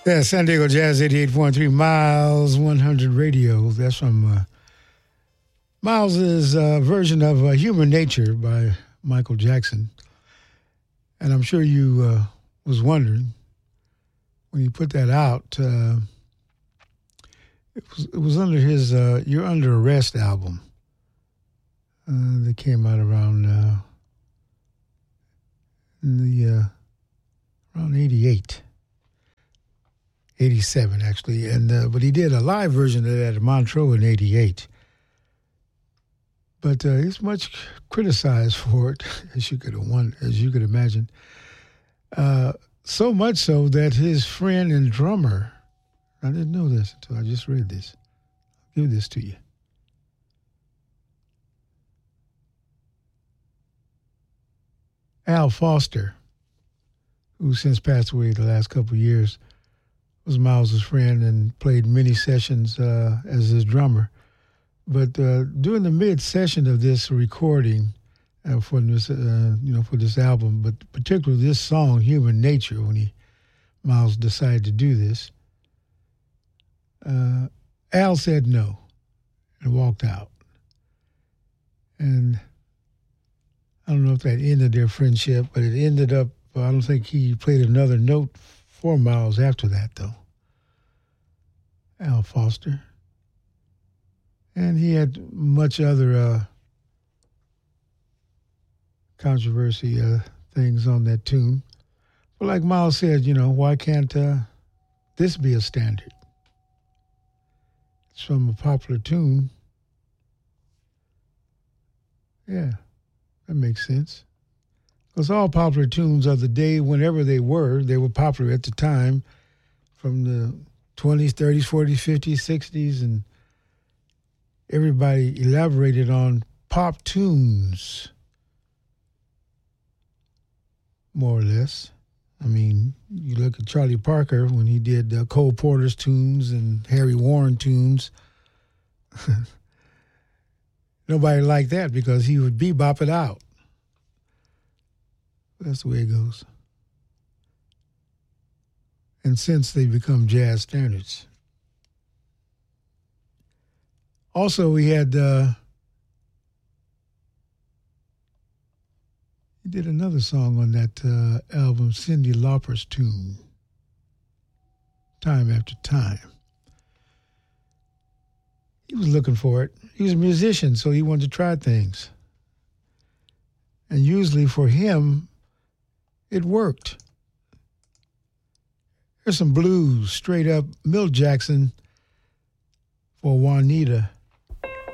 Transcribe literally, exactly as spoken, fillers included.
Yeah, San Diego Jazz eighty-eight point three, Miles one hundred Radio. That's from uh, Miles' uh, version of uh, Human Nature by Michael Jackson. And I'm sure you uh, was wondering, when you put that out, uh, it was it was under his uh, You're Under Arrest album uh, that came out around uh, in the uh, around eighty-eight. eighty-seven, actually, and uh, but he did a live version of that at Montreux in eighty-eight. But uh, he's much criticized for it, as you could won- as you could imagine. Uh, so much so that his friend and drummer, I didn't know this until I just read this. I'll give this to you. Al Foster, who since passed away the last couple of years, was Miles' friend and played many sessions uh, as his drummer. But uh, during the mid-session of this recording uh, for this, uh, you know, for this album, but particularly this song, "Human Nature," when he Miles decided to do this, uh, Al said no and walked out. And I don't know if that ended their friendship, but it ended up. I don't think he played another note for Miles after that, though. Al Foster. And he had much other uh, controversy uh, things on that tune. But like Miles said, you know, why can't uh, this be a standard? It's from a popular tune. Yeah, that makes sense. Because all popular tunes of the day, whenever they were, they were popular at the time, from the twenties, thirties, forties, fifties, sixties, and everybody elaborated on pop tunes, more or less. I mean, you look at Charlie Parker when he did uh, Cole Porter's tunes and Harry Warren tunes. Nobody liked that because he would bebop it out. That's the way it goes. And since they become jazz standards. Also, we had, uh, he did another song on that uh, album, Cyndi Lauper's tune, Time After Time. He was looking for it. He was a musician, so he wanted to try things. And usually for him, it worked. There's some blues, straight up Milt Jackson for Juanita.